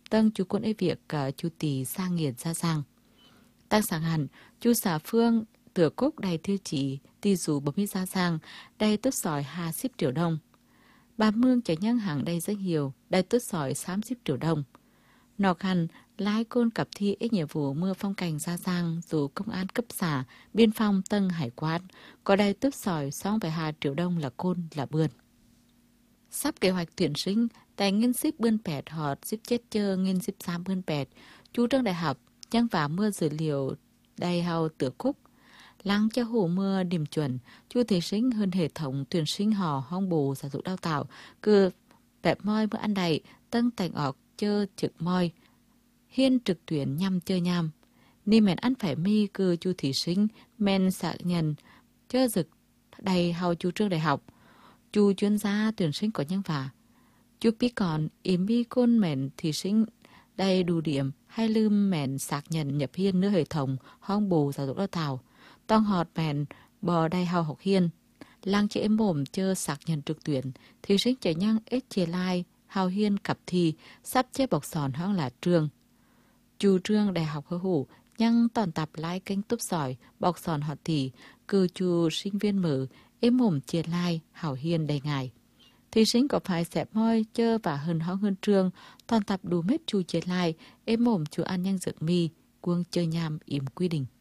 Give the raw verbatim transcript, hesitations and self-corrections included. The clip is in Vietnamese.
tân chú quân ấy việc cả chú tỷ sang nghiền ra sang. Tăng sáng hẳn, chú xã phương tửa cúc đầy tiêu chỉ, tỷ dù bấm ra sang, đầy tốt sỏi hai mươi triệu đồng. Bà Mương chạy nhang hàng đây rất nhiều, đầy tốt sỏi tám mươi triệu đồng. Nọ khăn, lái côn cặp thi ít nhiệm vụ mưa phong cảnh ra sang dù công an cấp xã, biên phòng tân hải quan, có đầy tốt sỏi sáu phẩy hai triệu đồng là côn là bươn. Sắp kế hoạch tuyển sinh, tại nghiên ship bươn pẹt họt ship chết chơ nghiên ship xám bươn pẹt, chú trường đại học, chẳng vả mưa dữ liệu đầy hào tửa cúc. Lắng cho hồ mưa điểm chuẩn, chú thí sinh hơn hệ thống tuyển sinh hò hong bù giáo dục đào tạo, cứ bẹp môi bữa ăn đầy, tân thành ọc chơ trực môi, hiên trực tuyển nhằm chơi nhằm. Ni mẹn ăn phải mi cứ chú thí sinh, men xạ nhân, chơ dực đầy hào chú trường đại học. Chú chuyên gia tuyển sinh có nhân vả. Chú bí còn im bi côn mẹn thí sinh đầy đủ điểm hay lưm mẹn sạc nhận nhập hiên nữa hệ thống hong bù giáo dục đào tạo. Tông họt mẹn bò đầy hào học hiên. Lăng chế mồm chơ sạc nhận trực tuyển. Thí sinh chạy nhăng ít chê lai hào hiên cặp thi sắp chế bọc sòn hoang là trường. Chú trương đại học hơ hủ nhăng toàn tập lai kênh túp sỏi bọc sòn họ tỷ cư chú sinh viên mở ếm mồm chê lai hào hiên đầy ngài. Thí sinh có phải xẹp môi chơ và hơn hóng hơn trương toàn tập đủ mết chú chê lai ếm mồm chú ăn nhanh dược mi cuông chơi nham im quy định.